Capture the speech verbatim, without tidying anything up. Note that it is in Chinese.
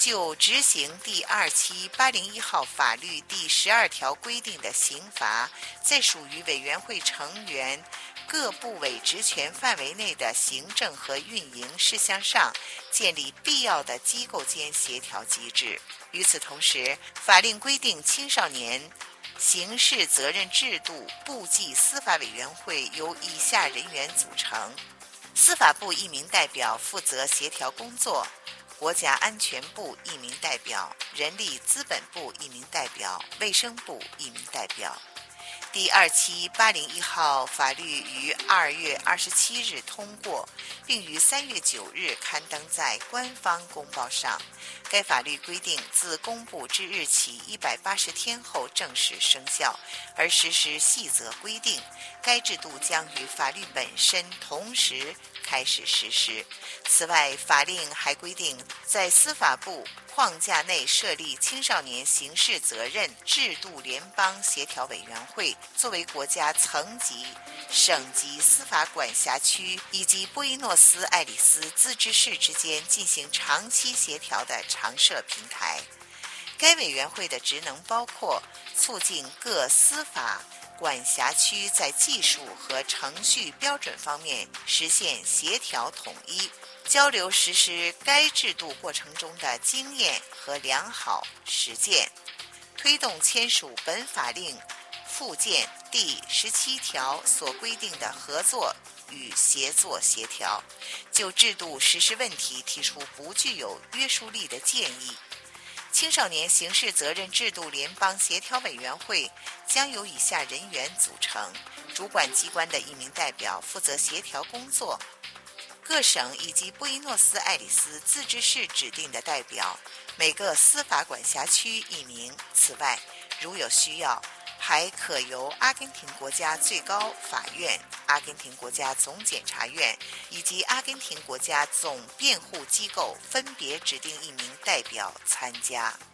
就执行第二七八零一号法律第十二条规定的刑罚，在属于委员会成员各部委职权范围内的行政和运营事项上，建立必要的机构间协调机制。与此同时，法令规定青少年刑事责任制度部际司法委员会由以下人员组成：司法部一名代表负责协调工作，国家安全部一名代表，人力资本部一名代表，卫生部一名代表。第二七八零一号法律于二月二十七日通过，并于三月九日刊登在官方公报上。该法律规定自公布之日起一百八十天后正式生效，而实施细则规定，该制度将与法律本身同时开始实施。此外，法令还规定，在司法部框架内设立青少年刑事责任制度联邦协调委员会，作为国家层级、省级司法管辖区以及波伊诺斯艾利斯自治市之间进行长期协调的常设平台。该委员会的职能包括促进各司法管辖区在技术和程序标准方面实现协调统一，交流实施该制度过程中的经验和良好实践，推动签署本法令附件第十七条所规定的合作与协作协调，就制度实施问题提出不具有约束力的建议。青少年刑事责任制度联邦协调委员会将由以下人员组成：主管机关的一名代表负责协调工作，各省以及波伊诺斯艾利斯自治市指定的代表，每个司法管辖区一名。此外，如有需要，还可由阿根廷国家最高法院、阿根廷国家总检察院以及阿根廷国家总辩护机构分别指定一名代表参加。